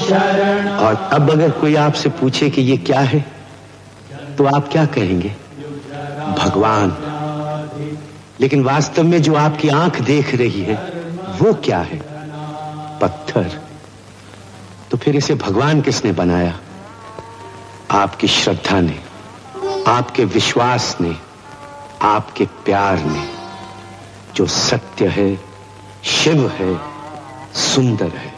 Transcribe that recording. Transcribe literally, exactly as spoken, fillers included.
और अब अगर कोई आपसे पूछे कि ये क्या है, तो आप क्या कहेंगे? भगवान। लेकिन वास्तव में जो आपकी आंख देख रही है वो क्या है? पत्थर। तो फिर इसे भगवान किसने बनाया? आपकी श्रद्धा ने, आपके विश्वास ने, आपके प्यार ने, जो सत्य है, शिव है, सुंदर है।